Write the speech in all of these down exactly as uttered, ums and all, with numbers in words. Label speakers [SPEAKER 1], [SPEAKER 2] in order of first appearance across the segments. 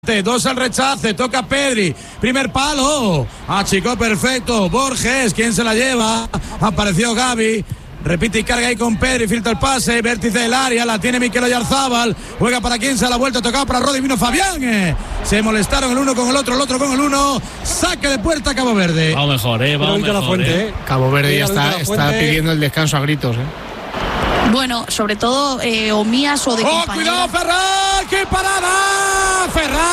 [SPEAKER 1] Dos al rechace, toca Pedri, primer palo, achicó perfecto, Borges, ¿quién se la lleva? Apareció Gavi, repite y carga ahí con Pedri, filtra el pase, vértice del área, la tiene Mikel Oyarzabal, juega para quien se la vuelta, tocado para Rodri, vino Fabián, eh. se molestaron el uno con el otro, el otro con el uno, saque de puerta Cabo Verde.
[SPEAKER 2] Vamos mejor, eh, vamos mejor,
[SPEAKER 3] fuente,
[SPEAKER 2] eh.
[SPEAKER 3] Cabo Verde ya está, está pidiendo el descanso a gritos, eh.
[SPEAKER 4] Bueno, sobre todo eh, o mías o de
[SPEAKER 1] ¡Oh,
[SPEAKER 4] compañeros.
[SPEAKER 1] cuidado, Ferran! ¡Qué parada!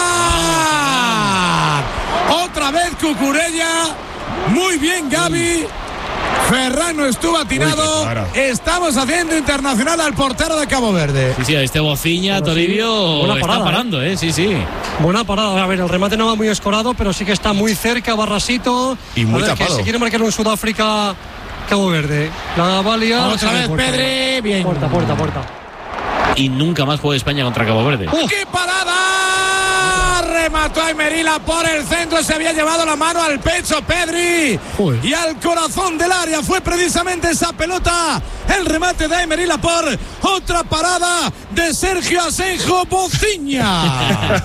[SPEAKER 1] ¡Ferran! Otra vez Cucurella. Muy bien, Gavi. Ferran no estuvo atinado. Uy, estamos haciendo internacional al portero de Cabo Verde.
[SPEAKER 2] Sí, sí, este Bociña, Toribio, sí, está parando, ¿eh? Sí, sí.
[SPEAKER 3] Buena parada. A ver, el remate no va muy escorado, pero sí que está muy cerca, Barrasito.
[SPEAKER 5] Y muy
[SPEAKER 3] a ver,
[SPEAKER 5] tapado.
[SPEAKER 3] Que si quiere marcar un Sudáfrica, Cabo Verde. La valia.
[SPEAKER 1] Otra vez puerta, Pedri. Bien.
[SPEAKER 3] Puerta, puerta, puerta.
[SPEAKER 2] Y nunca más juega España contra Cabo Verde.
[SPEAKER 1] ¡Uh! ¡Qué parada! Remató a Emerila por el centro, se había llevado la mano al pecho Pedri. Uy. Y al corazón del área fue precisamente esa pelota. El remate de Emerila por otra parada de Sergio Asenjo Bociña.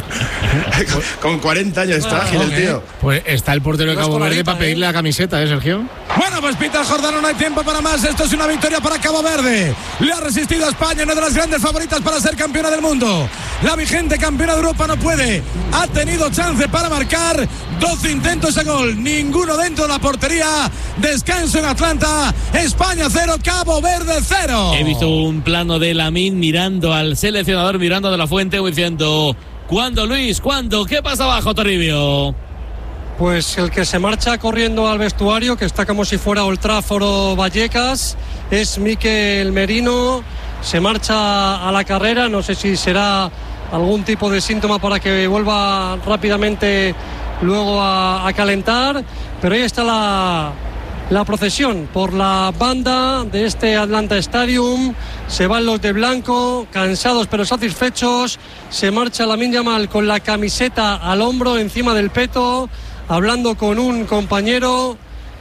[SPEAKER 5] Con cuarenta años está ágil el tío.
[SPEAKER 3] Pues está el portero de Cabo Verde para pedirle la camiseta, ¿eh, Sergio?
[SPEAKER 1] Bueno, pues Peter Jordano, no hay tiempo para más. Esto es una victoria para Cabo Verde. Le ha resistido a España, una de las grandes favoritas para ser campeona del mundo. La vigente campeona de Europa no puede. Ha tenido chance para marcar. doce intentos de gol, ninguno dentro de la portería. Descanso en Atlanta. España cero, Cabo Verde cero.
[SPEAKER 2] He visto un plano de Lamine mirando al seleccionador, mirando de la Fuente, diciendo: ¿cuándo, Luis? ¿Cuándo? ¿Qué pasa abajo, Toribio?
[SPEAKER 3] Pues el que se marcha corriendo al vestuario, que está como si fuera Old Trafford o Vallecas, es Mikel Merino. Se marcha a la carrera, no sé si será algún tipo de síntoma para que vuelva rápidamente luego a, a calentar, pero ahí está la, la procesión por la banda de este Atlanta Stadium. Se van los de blanco, cansados pero satisfechos. Se marcha Lamine Yamal con la camiseta al hombro, encima del peto, hablando con un compañero.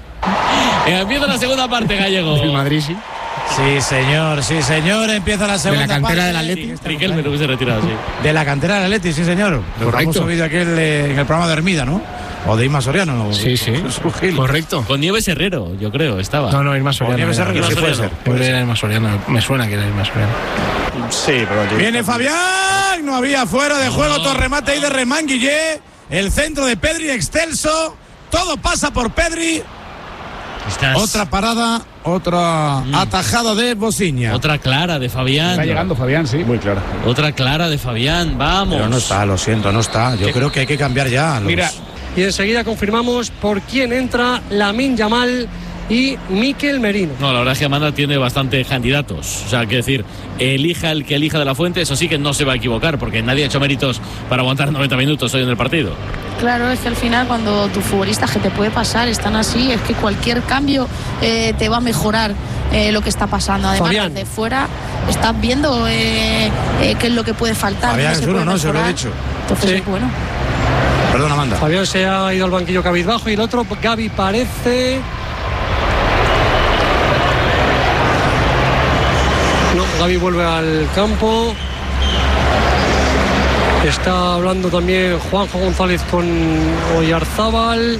[SPEAKER 2] Empieza la segunda parte, Gallego.
[SPEAKER 3] El Madrid, sí.
[SPEAKER 1] Sí, señor, sí, señor. Empieza la segunda parte.
[SPEAKER 3] De la cantera del Atleti.
[SPEAKER 2] Riquelme lo hubiese retirado, sí.
[SPEAKER 1] De la cantera del Atleti, sí, señor. Lo hemos subido aquí en el programa de Hermida, ¿no? O de Isma Soriano, ¿no?
[SPEAKER 3] Sí, sí. Correcto.
[SPEAKER 2] Con Nieves Herrero, yo creo, estaba.
[SPEAKER 3] No, no, Isma Soriano.
[SPEAKER 1] Nieves Herrero, sí puede ser.
[SPEAKER 3] Puede ser Isma Soriano. Me suena que era Isma Soriano.
[SPEAKER 5] Sí, pero...
[SPEAKER 1] Viene Fabián. No había fuera de juego. No. Todo remate ahí de Remán Guillé. El centro de Pedri excelso. Todo pasa por Pedri.
[SPEAKER 2] Estás...
[SPEAKER 1] Otra parada, otra mm. atajada de Bociña.
[SPEAKER 2] Otra clara de Fabián.
[SPEAKER 3] Está llegando Fabián, sí.
[SPEAKER 5] Muy clara.
[SPEAKER 2] Otra clara de Fabián, vamos.
[SPEAKER 1] Pero no está, lo siento, no está. Yo ¿Qué? creo que hay que cambiar ya. Los...
[SPEAKER 3] Mira, y enseguida confirmamos por quién entra Lamine Yamal y Mikel Merino.
[SPEAKER 2] No, la verdad es que Amanda tiene bastantes candidatos. O sea, que decir, elija el que elija de la Fuente, eso sí que no se va a equivocar, porque nadie ha hecho méritos para aguantar noventa minutos hoy en el partido.
[SPEAKER 4] Claro, es que al final cuando tus futbolistas que te puede pasar están así, es que cualquier cambio eh, te va a mejorar eh, lo que está pasando. Además,
[SPEAKER 3] Fabián.
[SPEAKER 4] desde fuera estás viendo eh, eh, qué es lo que puede faltar.
[SPEAKER 1] Fabián es uno, ¿no? Se lo he dicho.
[SPEAKER 4] Entonces,
[SPEAKER 3] sí.
[SPEAKER 4] es bueno.
[SPEAKER 1] Perdón, Amanda.
[SPEAKER 3] Fabián se ha ido al banquillo cabizbajo y el otro, Gavi, parece... No, Gavi vuelve al campo. Está hablando también Juanjo González con Oyarzabal.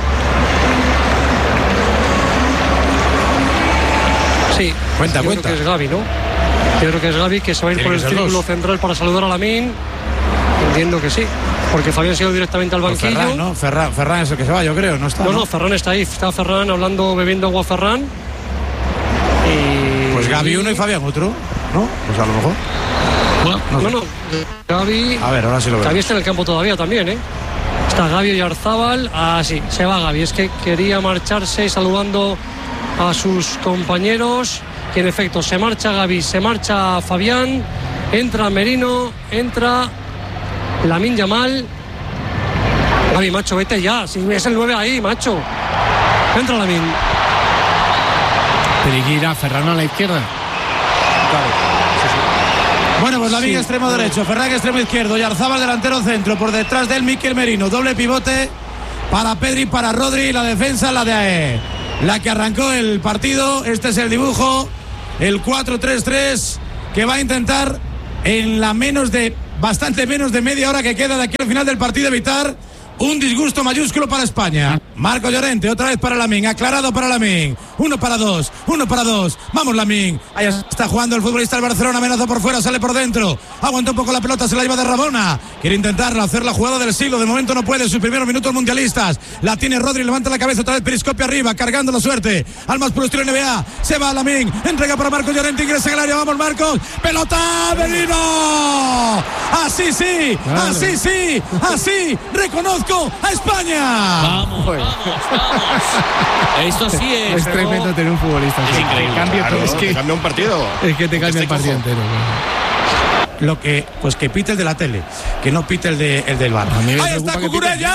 [SPEAKER 3] Sí,
[SPEAKER 1] cuenta,
[SPEAKER 3] yo
[SPEAKER 1] cuenta.
[SPEAKER 3] creo que es Gavi, ¿no? Yo creo que es Gavi, que se va a ir por el círculo dos. central para saludar a Lamine. Entiendo que sí, porque Fabián se ha ido directamente al banquillo.
[SPEAKER 1] Pues Ferran, ¿no? Ferran, Ferran es el que se va, yo creo, no está.
[SPEAKER 3] No,
[SPEAKER 1] no,
[SPEAKER 3] no, Ferran está ahí, está Ferran hablando, bebiendo agua Ferran.
[SPEAKER 1] Y... Pues Gavi uno y Fabián otro, ¿no? Pues a lo mejor.
[SPEAKER 3] Bueno, no, no, no. Gavi.
[SPEAKER 1] A ver, ahora sí lo veo.
[SPEAKER 3] Gavi está en el campo todavía también, ¿eh? Está Gavi y Arzabal. Ah, sí, se va Gavi. Es que quería marcharse saludando a sus compañeros. Y en efecto, se marcha Gavi, se marcha Fabián. Entra Merino, entra Lamine Yamal. Gavi, macho, vete ya. Si es el nueve ahí, macho. Entra Lamine. Periquira, Ferran a la izquierda.
[SPEAKER 1] Claro. Bueno, pues Lamine sí, extremo pero... derecho, Ferran extremo izquierdo, Oyarzabal delantero centro, por detrás del Mikel Merino, doble pivote para Pedri, para Rodri, la defensa la de la que arrancó el partido. Este es el dibujo, el cuatro tres tres que va a intentar en la menos de bastante menos de media hora que queda de aquí al final del partido, evitar un disgusto mayúsculo para España. Marco Llorente, otra vez para Lamín, aclarado para Lamín. Uno para dos, uno para dos. Vamos Lamín. Ahí está jugando el futbolista del Barcelona, amenaza por fuera, sale por dentro. Aguanta un poco la pelota, se la lleva de Rabona. Quiere intentarla, hacer la jugada del siglo. De momento no puede, sus primeros minutos mundialistas. La tiene Rodri, levanta la cabeza, otra vez Periscopio arriba, cargando la suerte. Al más puro estilo N B A. Se va Lamín, entrega para Marco Llorente, ingresa en el área. Vamos Marcos, pelota, Merino. Así sí, así sí, así reconozco a España.
[SPEAKER 2] Vamos, vamos, vamos. Esto sí es.
[SPEAKER 6] Es tremendo tener un futbolista.
[SPEAKER 2] Es increíble.
[SPEAKER 6] Cambia,
[SPEAKER 5] Claro,
[SPEAKER 6] es que
[SPEAKER 5] te cambia un partido.
[SPEAKER 6] Es que te cambia
[SPEAKER 5] Este
[SPEAKER 6] el partido
[SPEAKER 5] cojo.
[SPEAKER 6] entero.
[SPEAKER 1] Lo que, pues que pite el de la tele, que no pite el, de, el del bar.
[SPEAKER 6] A mí me
[SPEAKER 1] Ahí
[SPEAKER 6] preocupa
[SPEAKER 1] está
[SPEAKER 6] que
[SPEAKER 1] Cucurella.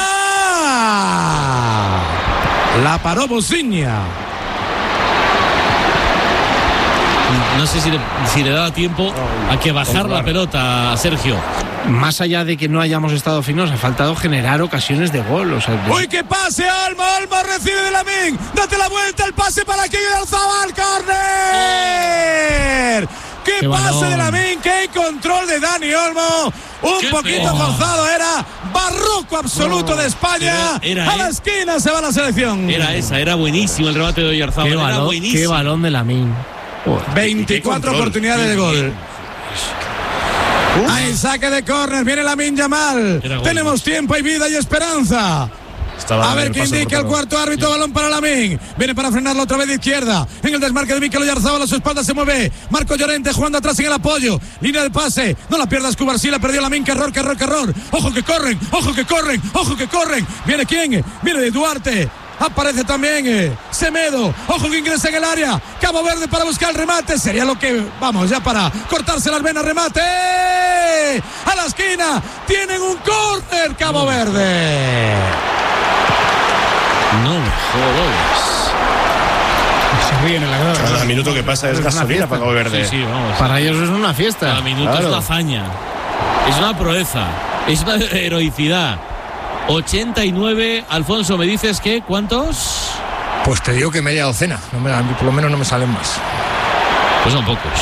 [SPEAKER 1] La paró Bosiña.
[SPEAKER 2] No sé si le, si le daba tiempo a que bajar la pelota a Sergio.
[SPEAKER 6] Más allá de que no hayamos estado finos, ha faltado generar ocasiones de gol. O sea,
[SPEAKER 1] ¡Uy, qué pase! Almo, Almo recibe de Lamín. Date la vuelta, el pase para que Oyarzabal, córner. ¡Qué,
[SPEAKER 2] Qué
[SPEAKER 1] pase
[SPEAKER 2] balón.
[SPEAKER 1] de Lamín! ¡Qué control de Dani Olmo! Un
[SPEAKER 2] Qué
[SPEAKER 1] poquito
[SPEAKER 2] pena.
[SPEAKER 1] forzado, era barroco absoluto de España.
[SPEAKER 2] Era- era
[SPEAKER 1] a la
[SPEAKER 2] él.
[SPEAKER 1] esquina se va la selección.
[SPEAKER 2] Era esa, era buenísimo el remate de Oyarzabal.
[SPEAKER 6] qué
[SPEAKER 2] Era
[SPEAKER 6] balón,
[SPEAKER 2] buenísimo.
[SPEAKER 6] qué balón de Lamín.
[SPEAKER 1] veinticuatro
[SPEAKER 5] Qué control.
[SPEAKER 1] oportunidades de gol. Ahí saque de córner, viene Lamín Yamal.
[SPEAKER 2] Era gol.
[SPEAKER 1] Tenemos tiempo, hay vida y esperanza.
[SPEAKER 5] Estaba
[SPEAKER 1] A ver
[SPEAKER 5] en
[SPEAKER 1] qué
[SPEAKER 5] el pase
[SPEAKER 1] indica el
[SPEAKER 5] por
[SPEAKER 1] cuarto árbitro, balón para Lamín. Viene para frenarlo otra vez de izquierda. En el desmarque de Mikel Oyarzabal, a su espalda se mueve Marco Llorente jugando atrás en el apoyo. Línea de pase, no la pierdas Cubar, sí la perdió Lamín. Que error, que error, que error. Ojo que corren, ojo que corren, ojo que corren. ¿Viene quién? Viene de Duarte. Aparece también eh, Semedo. Ojo que ingresa en el área. Cabo Verde para buscar el remate. Sería lo que, vamos, ya para cortarse las venas. Remate a la esquina. Tienen un córner Cabo Verde.
[SPEAKER 2] No me jodas.
[SPEAKER 6] Se ríen en la grada.
[SPEAKER 5] Cada minuto que pasa es
[SPEAKER 6] Es una
[SPEAKER 5] gasolina
[SPEAKER 6] fiesta.
[SPEAKER 5] para Cabo Verde.
[SPEAKER 2] Sí, sí, vamos.
[SPEAKER 6] Para ellos es una fiesta.
[SPEAKER 2] Cada minuto
[SPEAKER 5] Claro.
[SPEAKER 2] es una hazaña. Es una proeza. Es una heroicidad. ochenta y nueve. Alfonso, ¿me dices qué? ¿Cuántos?
[SPEAKER 7] Pues te digo que media docena, no me, a mí por lo menos no me salen más.
[SPEAKER 2] Pues son pocos.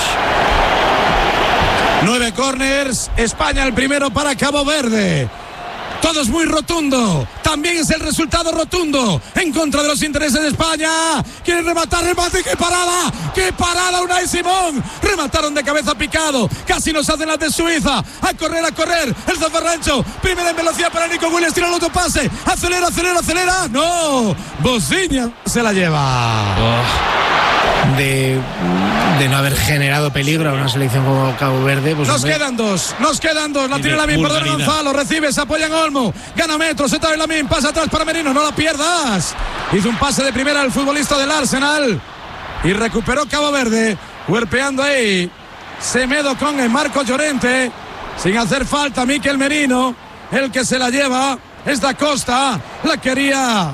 [SPEAKER 1] Nueve corners. España el primero para Cabo Verde. Todo es muy rotundo. También es el resultado rotundo en contra de los intereses de España. Quieren rematar, remate. ¡Qué parada! ¡Qué parada, Unai Simón! Remataron de cabeza picado. Casi nos hacen las de Suiza. A correr, a correr. El zafarrancho. Primera en velocidad para Nico Williams. Tira el otro pase. Acelera, acelera, acelera. ¡No! Bosiña se la lleva.
[SPEAKER 2] Oh.
[SPEAKER 6] De, de no haber generado peligro a una selección como Cabo Verde. Pues,
[SPEAKER 1] Nos
[SPEAKER 6] hombre,
[SPEAKER 1] quedan dos, nos quedan dos. La
[SPEAKER 2] Y
[SPEAKER 1] tiene
[SPEAKER 2] de
[SPEAKER 1] Lamín, perdona
[SPEAKER 2] vulgaridad.
[SPEAKER 1] Gonzalo. Recibe, se apoya en Olmo. Gana metros, otra vez Lamín. Pasa atrás para Merino, no la pierdas. Hizo un pase de primera al futbolista del Arsenal. Y recuperó Cabo Verde. Huerpeando ahí. Semedo con el Marco Llorente. Sin hacer falta, Mikel Merino. El que se la lleva es Da Costa. La quería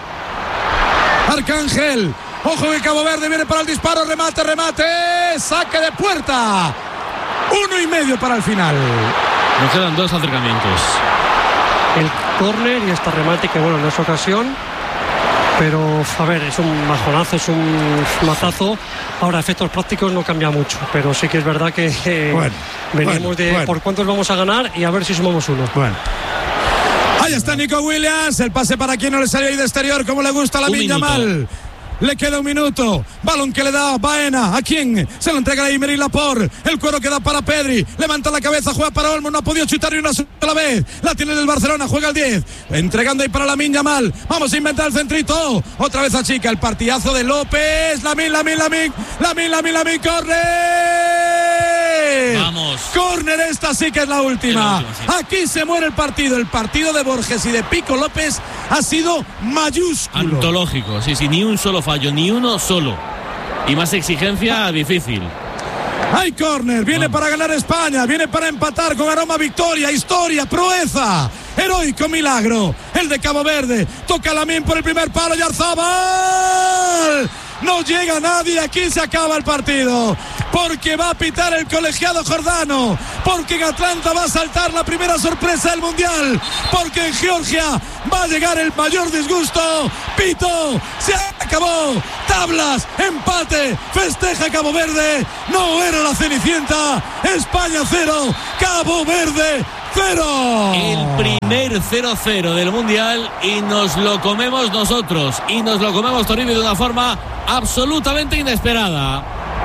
[SPEAKER 1] Arcángel. Ojo que Cabo Verde viene para el disparo, remate, remate, saque de puerta. Uno y medio para el final.
[SPEAKER 2] Nos quedan dos acercamientos.
[SPEAKER 3] El córner y este remate que bueno, no es ocasión, pero a ver, es un majonazo, es un mazazo. Ahora, efectos prácticos no cambia mucho, pero sí que es verdad que eh,
[SPEAKER 1] Bueno,
[SPEAKER 3] venimos
[SPEAKER 1] bueno,
[SPEAKER 3] de
[SPEAKER 1] bueno.
[SPEAKER 3] por cuántos vamos a ganar y a ver si sumamos uno.
[SPEAKER 1] Bueno. Ahí está Nico Williams, el pase para quien no le salió ahí de exterior, como le gusta a Lamín
[SPEAKER 2] minuto.
[SPEAKER 1] Yamal. Le queda un minuto. Balón que le da Baena. ¿A quién? Se lo entrega a Imery Laporte. El cuero que da para Pedri. Levanta la cabeza, juega para Olmo. No ha podido chutar ni una sola vez. La tiene el Barcelona, juega el diez. Entregando ahí para Lamín Yamal. Vamos a inventar el centrito. Otra vez a chica. El partidazo de López. Lamín, Lamín, Lamín. Lamín, Lamín, Lamín. ¡Corre!
[SPEAKER 2] Vamos.
[SPEAKER 1] Córner, esta sí que es la última.
[SPEAKER 2] Es la última, sí.
[SPEAKER 1] Aquí se muere el partido. El partido de Borges y de Pico López ha sido mayúsculo.
[SPEAKER 2] Antológico, sí, sí, ni un solo fallo, ni uno solo. Y más exigencia, difícil.
[SPEAKER 1] Hay córner, viene
[SPEAKER 2] Vamos.
[SPEAKER 1] para ganar España, viene para empatar con aroma a victoria, historia, proeza, heroico milagro. El de Cabo Verde, toca Lamín por el primer palo, Oyarzabal. No llega nadie, aquí se acaba el partido. porque va a pitar el colegiado jordano, porque en Atlanta va a saltar la primera sorpresa del Mundial, porque en Georgia va a llegar el mayor disgusto. Pito, se acabó, tablas, empate, festeja Cabo Verde, no era la Cenicienta. España cero, Cabo Verde cero.
[SPEAKER 2] El primer cero cero del Mundial y nos lo comemos nosotros, y nos lo comemos Toribio de una forma absolutamente inesperada.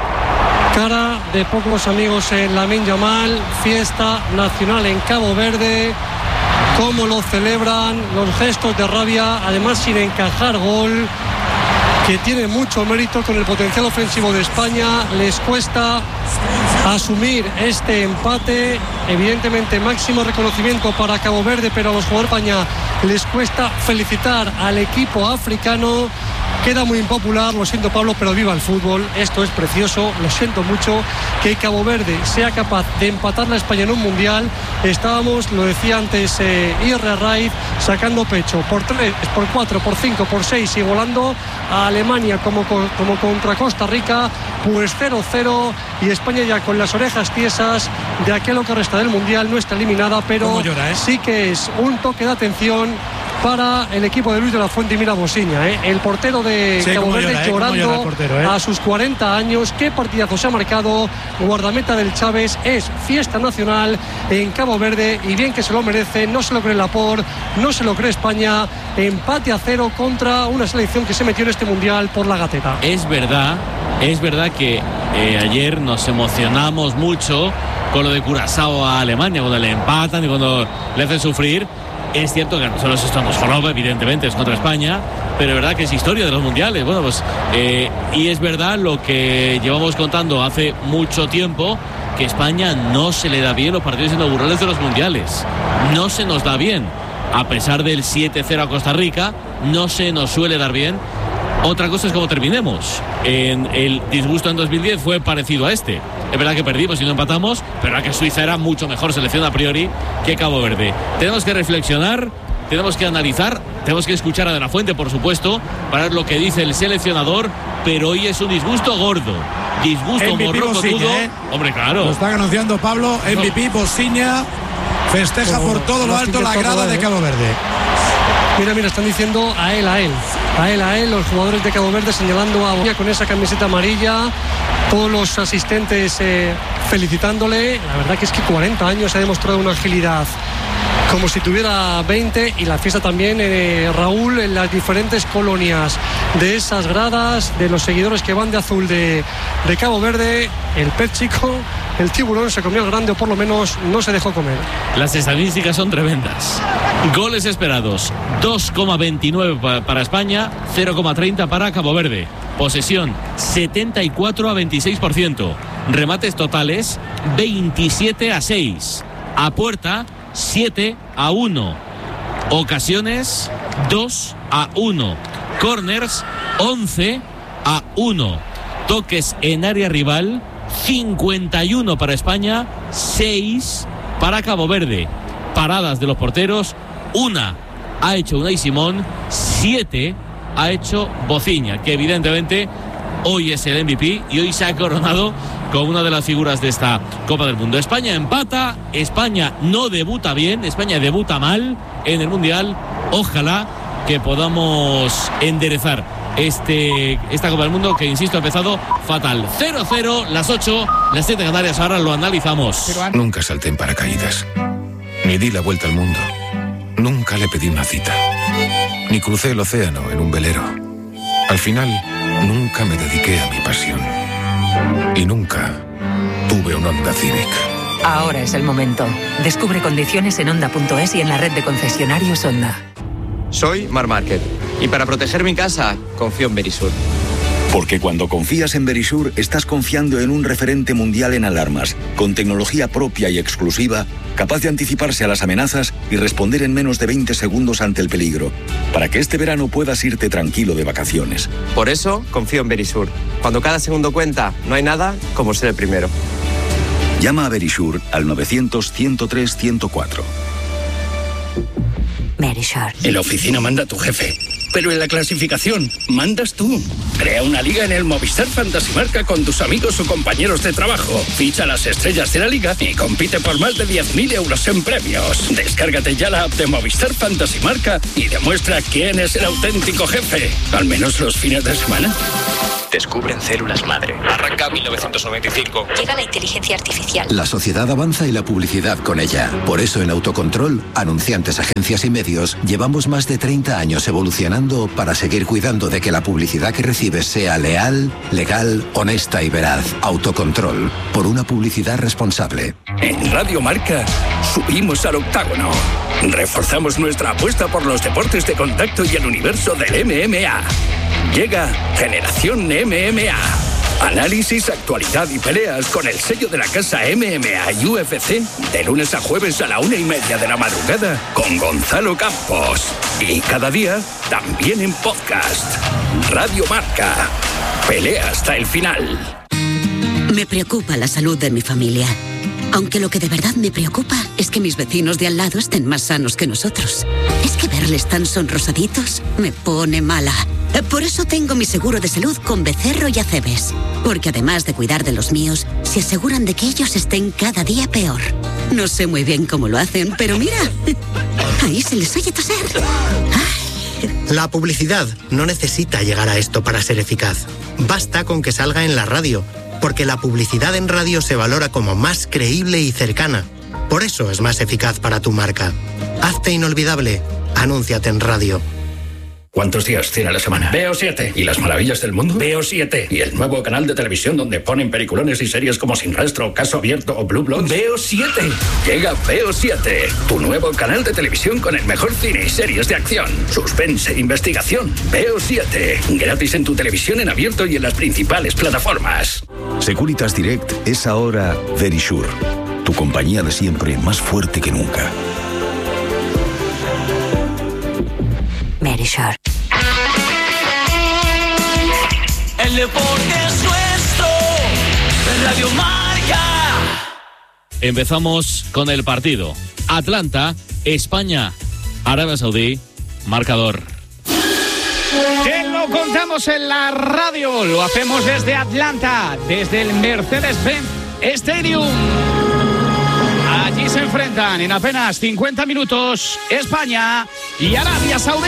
[SPEAKER 3] Cara de pocos amigos en Lamine Yamal, fiesta nacional en Cabo Verde. Cómo lo celebran, los gestos de rabia, además sin encajar gol, que tiene mucho mérito con el potencial ofensivo de España. Les cuesta asumir este empate, evidentemente máximo reconocimiento para Cabo Verde, pero a los jugadores de España les cuesta felicitar al equipo africano. Queda muy impopular, lo siento Pablo, pero viva el fútbol, esto es precioso, lo siento mucho que Cabo Verde sea capaz de empatar a España en un mundial. Estábamos, lo decía antes eh, Irre Raiz, sacando pecho por tres, por cuatro, por cinco, por seis y volando a Alemania como, como contra Costa Rica, pues cero cero, y España ya con las orejas tiesas de aquello que resta del mundial. No está eliminada, pero llora, ¿eh? Sí que es un toque de atención para el equipo de Luis de la Fuente. Y mira Bosiña, ¿eh? el portero de sí, Cabo Verde llora, llorando ¿eh? portero, ¿eh? a sus cuarenta años. Qué partidazo se ha marcado, guardameta del Chávez. Es fiesta nacional en Cabo Verde y bien que se lo merece. No se lo cree Laporte, no se lo cree España. Empate a cero contra una selección que se metió en este mundial por la gateta.
[SPEAKER 2] Es verdad, es verdad que eh, ayer nos emocionamos mucho con lo de Curazao a Alemania, cuando le empatan y cuando le hacen sufrir. Es cierto que a nosotros esto nos joroba, evidentemente, es contra España, pero es verdad que es historia de los mundiales. Bueno, pues, eh, y es verdad lo que llevamos contando hace mucho tiempo, que España no se le da bien los partidos inaugurales de los mundiales. No se nos da bien. A pesar del siete cero a Costa Rica, no se nos suele dar bien. Otra cosa es cómo terminemos. En el disgusto en dos mil diez fue parecido a este. Es verdad que perdimos y no empatamos, pero que Suiza era mucho mejor selección a priori que Cabo Verde. Tenemos que reflexionar, tenemos que analizar, tenemos que escuchar a De la Fuente, por supuesto, para ver lo que dice el seleccionador, pero hoy es un disgusto gordo. Disgusto morrocotudo. ¿eh? Hombre, claro.
[SPEAKER 1] Lo están anunciando Pablo, M V P, Bosiña, festeja por todo lo alto la grada de Cabo Verde.
[SPEAKER 3] Mira, mira, están diciendo a él, a él, a él, a él, los jugadores de Cabo Verde señalando a Bosiña con esa camiseta amarilla, todos los asistentes eh, felicitándole. La verdad que es que cuarenta años ha demostrado una agilidad como si tuviera veinte, y la fiesta también, eh, Raúl, en las diferentes colonias de esas gradas, de los seguidores que van de azul de, de Cabo Verde. El pez chico, el tiburón se comió el grande, o por lo menos no se dejó comer.
[SPEAKER 2] Las estadísticas son tremendas. Goles esperados, dos coma veintinueve para España, cero coma treinta para Cabo Verde. Posesión, setenta y cuatro a veintiséis por ciento. Remates totales, veintisiete a seis. A puerta, siete a uno. Ocasiones, dos a uno. Corners, once a uno. Toques en área rival, cincuenta y uno para España, seis para Cabo Verde. Paradas de los porteros, una ha hecho Unai Simón, siete ha hecho Bosiña, que evidentemente hoy es el M V P y hoy se ha coronado con una de las figuras de esta Copa del Mundo. España empata, España no debuta bien, España debuta mal en el Mundial. Ojalá que podamos enderezar este, esta Copa del Mundo, que insisto ha empezado fatal. cero cero, las ocho, las siete Canarias, ahora lo analizamos.
[SPEAKER 8] Nunca salté en paracaídas, ni di la vuelta al mundo, nunca le pedí una cita, ni crucé el océano en un velero. Al final, nunca me dediqué a mi pasión. Y nunca tuve un Honda Civic.
[SPEAKER 9] Ahora es el momento. Descubre condiciones en Honda punto es y en la red de concesionarios Honda.
[SPEAKER 10] Soy Mar Márquez y para proteger mi casa confío en Verisur.
[SPEAKER 11] Porque cuando confías en Verisur estás confiando en un referente mundial en alarmas, con tecnología propia y exclusiva, capaz de anticiparse a las amenazas y responder en menos de veinte segundos ante el peligro, para que este verano puedas irte tranquilo de vacaciones.
[SPEAKER 10] Por eso confío en Verisur. Cuando cada segundo cuenta, no hay nada como ser el primero.
[SPEAKER 11] Llama a Verisur al novecientos, ciento tres, ciento cuatro.
[SPEAKER 9] Verisur.
[SPEAKER 12] En la oficina manda tu jefe. pero en la clasificación mandas tú. Crea una liga en el Movistar Fantasy Marca con tus amigos o compañeros de trabajo. Ficha las estrellas de la liga y compite por más de diez mil euros en premios. Descárgate ya la app de Movistar Fantasy Marca y demuestra quién es el auténtico jefe. Al menos los fines de semana.
[SPEAKER 13] Descubren células madre. Arranca mil novecientos noventa y cinco.
[SPEAKER 14] Llega la inteligencia artificial.
[SPEAKER 15] La sociedad avanza y la publicidad con ella. Por eso en Autocontrol, anunciantes, agencias y medios, llevamos más de treinta años evolucionando para seguir cuidando de que la publicidad que recibes sea leal, legal, honesta y veraz. Autocontrol, por una publicidad responsable.
[SPEAKER 12] En Radio Marca, subimos al octágono. Reforzamos nuestra apuesta por los deportes de contacto y el universo del M M A. Llega Generación M M A. Análisis, actualidad y peleas con el sello de la casa M M A y U F C de lunes a jueves a la una y media de la madrugada con Gonzalo Campos. Y cada día también en podcast. Radio Marca. Pelea hasta el final.
[SPEAKER 16] Me preocupa la salud de mi familia. Aunque lo que de verdad me preocupa es que mis vecinos de al lado estén más sanos que nosotros. Es que verles tan sonrosaditos me pone mala. Por eso tengo mi seguro de salud con Becerro y Acebes. Porque además de cuidar de los míos, se aseguran de que ellos estén cada día peor. No sé muy bien cómo lo hacen, pero mira, ahí se les oye toser.
[SPEAKER 17] La publicidad no necesita llegar a esto para ser eficaz. Basta con que salga en la radio, porque la publicidad en radio se valora como más creíble y cercana. Por eso es más eficaz para tu marca. Hazte inolvidable. Anúnciate en radio.
[SPEAKER 12] ¿Cuántos días tiene la semana? Veo siete. ¿Y las maravillas del mundo? Veo siete. ¿Y el nuevo canal de televisión donde ponen peliculones y series como Sin Rastro, Caso Abierto o Blue Bloods? Veo siete. Llega Veo siete, tu nuevo canal de televisión con el mejor cine y series de acción, suspense e investigación. Veo siete. Gratis en tu televisión en abierto y en las principales plataformas.
[SPEAKER 11] Securitas Direct es ahora Verisure, tu compañía de siempre más fuerte que nunca.
[SPEAKER 14] Verisure.
[SPEAKER 18] El deporte es nuestro. Radio Marca.
[SPEAKER 2] Empezamos con el partido. Atlanta, España, Arabia Saudí, marcador.
[SPEAKER 19] Te lo contamos en la radio, lo hacemos desde Atlanta, desde el Mercedes-Benz Stadium. Allí se enfrentan en apenas cincuenta minutos España y Arabia Saudí.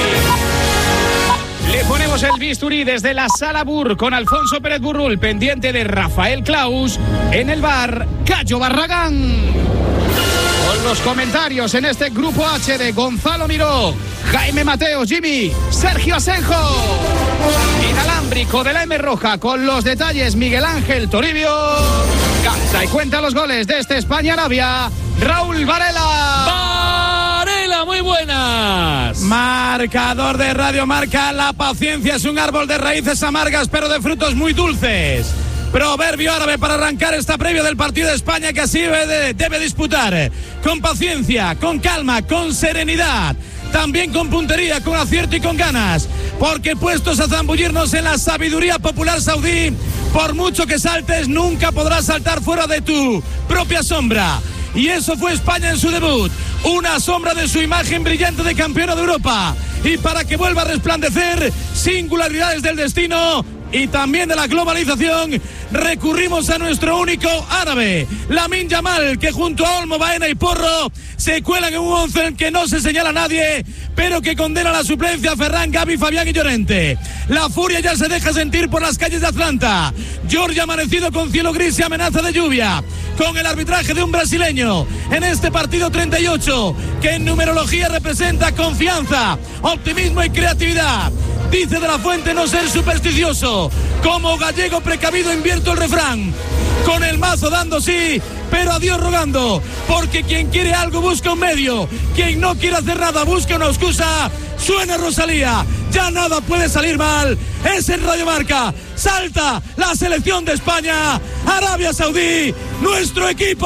[SPEAKER 19] Le ponemos el bisturí desde la Sala Bur con Alfonso Pérez Burrul, pendiente de Rafael Claus, en el bar Cayo Barragán. Con los comentarios en este grupo H de Gonzalo Miró, Jaime Mateo, Jimmy, Sergio Asenjo. Inalámbrico de la M Roja con los detalles Miguel Ángel Toribio. Canta y cuenta los goles de este España-Arabia, Raúl Varela.
[SPEAKER 2] Varela, muy buenas.
[SPEAKER 1] Marcador de Radio Marca. La paciencia es un árbol de raíces amargas pero de frutos muy dulces. Proverbio árabe para arrancar esta previa del partido de España que así debe, debe disputar. Con paciencia, con calma, con serenidad. También con puntería, con acierto y con ganas. Porque puestos a zambullirnos en la sabiduría popular saudí, por mucho que saltes, nunca podrás saltar fuera de tu propia sombra. Y eso fue España en su debut. Una sombra de su imagen brillante de campeona de Europa. Y para que vuelva a resplandecer, singularidades del destino y también de la globalización, recurrimos a nuestro único árabe, Lamine Yamal, que junto a Olmo, Baena y Porro se cuelan en un once en que no se señala a nadie, pero que condena la suplencia a Ferran, Gavi, Fabián y Llorente. La furia ya se deja sentir por las calles de Atlanta. Georgia amanecido con cielo gris y amenaza de lluvia, con el arbitraje de un brasileño en este partido treinta y ocho, que en numerología representa confianza, optimismo y creatividad. Dice de la Fuente no ser supersticioso. Como gallego precavido invierto el refrán. Con el mazo dando sí, pero a Dios rogando. Porque quien quiere algo busca un medio. Quien no quiere hacer nada busca una excusa. Suena Rosalía. Ya nada puede salir mal. Es en Radio Marca. Salta la selección de España. Arabia Saudí, nuestro equipo.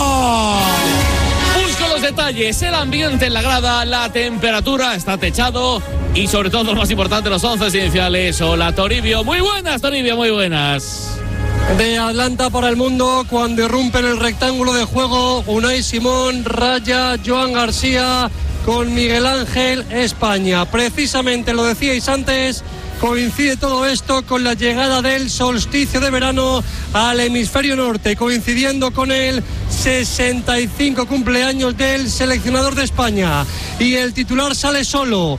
[SPEAKER 2] Busco los detalles, el ambiente en la grada, la temperatura, está techado y sobre todo lo más importante, los once iniciales. Hola Toribio, muy buenas Toribio, muy buenas.
[SPEAKER 3] De Atlanta para el mundo, cuando irrumpe en el rectángulo de juego Unai Simón, Raya, Joan García, con Miguel Ángel España. Precisamente lo decíais antes, coincide todo esto con la llegada del solsticio de verano al hemisferio norte, coincidiendo con el sesenta y cinco cumpleaños del seleccionador de España. Y el titular sale solo: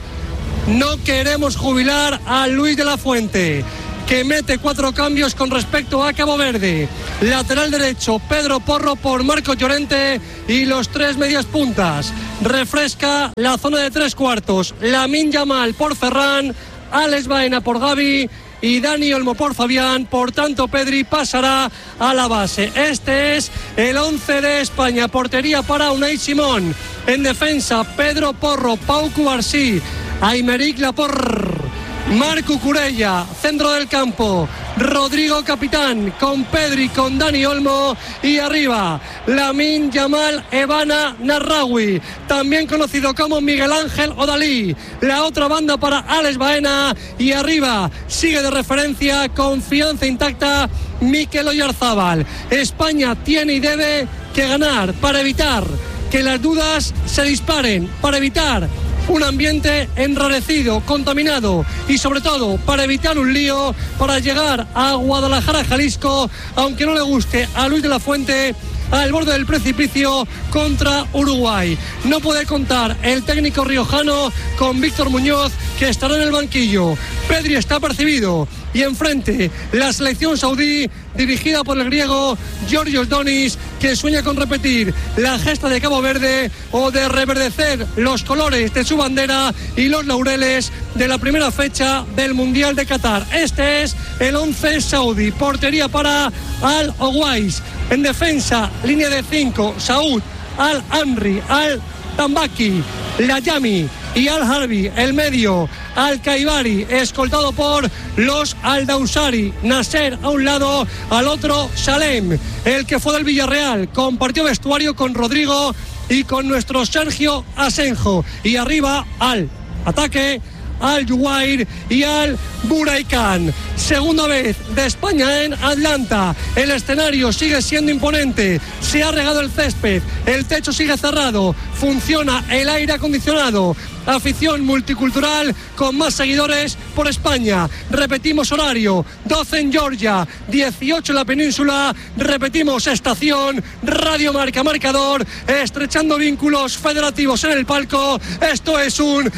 [SPEAKER 3] no queremos jubilar a Luis de la Fuente, que mete cuatro cambios con respecto a Cabo Verde. Lateral derecho, Pedro Porro por Marcos Llorente y los tres medias puntas. Refresca la zona de tres cuartos, Lamine Yamal por Ferran, Alex Baena por Gavi y Dani Olmo por Fabián. Por tanto, Pedri pasará a la base. Este es el once de España. Portería para Unai Simón. En defensa, Pedro Porro, Pau Cubarsí, Aymeric Laporte, Marco Curella. Centro del campo, Rodrigo capitán, con Pedri, con Dani Olmo. Y arriba, Lamine Yamal Evana Narraoui, también conocido como Miguel Ángel Odalí. La otra banda para Alex Baena. Y arriba sigue de referencia, confianza intacta, Mikel Oyarzábal. España tiene y debe que ganar para evitar que las dudas se disparen, para evitar un ambiente enrarecido, contaminado y sobre todo para evitar un lío, para llegar a Guadalajara, Jalisco, aunque no le guste a Luis de la Fuente, al borde del precipicio contra Uruguay. No puede contar el técnico riojano con Víctor Muñoz, que estará en el banquillo. Pedri está percibido y enfrente la selección saudí dirigida por el griego Georgios Donis, que sueña con repetir la gesta de Cabo Verde o de reverdecer los colores de su bandera y los laureles de la primera fecha del Mundial de Qatar. Este es el once saudí. Portería para Al Owais. En defensa, línea de cinco, Saúd, Al Amri, Al Tambaki, Layami y Al Harbi. El medio, Al Kaibari, escoltado por los Al Dausari. Nasser a un lado, al otro Salem, el que fue del Villarreal. Compartió vestuario con Rodrigo y con nuestro Sergio Asenjo. Y arriba, al ataque, Al Juwair y Al Buraikan. Segunda vez de España en Atlanta. El escenario sigue siendo imponente. Se ha regado el césped. El techo sigue cerrado. Funciona el aire acondicionado. Afición multicultural con más seguidores por España. Repetimos horario, doce en Georgia, dieciocho en la península. Repetimos estación, Radio Marca Marcador, estrechando vínculos federativos en el palco. Esto es un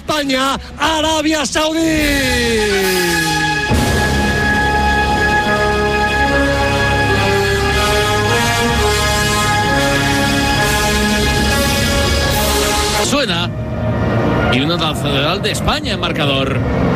[SPEAKER 3] España-Arabia Saudí.
[SPEAKER 2] Suena y una nacional de España en marcador.